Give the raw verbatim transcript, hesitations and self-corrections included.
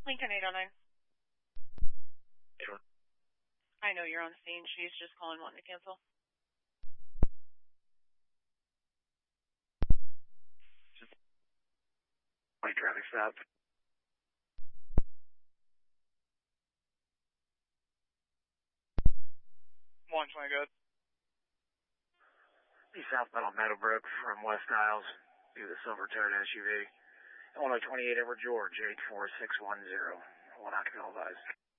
Lincoln eight oh nine. Sure. I know you're on scene. She's just calling wanting to cancel. My traffic stop. one twenty, good. East southbound on Meadowbrook from West Isles to the Silvertone S U V. one oh twenty-eight over George, eight four six one zero. One occupant advised.